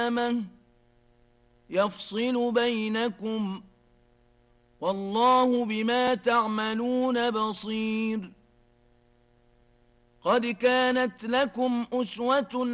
يفصل بينكم والله بما تعملون بصير قد كانت لكم أسوة